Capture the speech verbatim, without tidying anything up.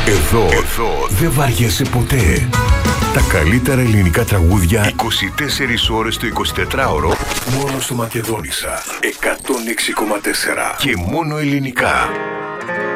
Εδώ, Εδώ δεν βαριέσαι ποτέ. Τα καλύτερα ελληνικά τραγούδια είκοσι τέσσερις ώρες το εικοσιτετράωρο μόνο στο Μακεδόνισσα εκατόν έξι κόμμα τέσσερα και μόνο ελληνικά.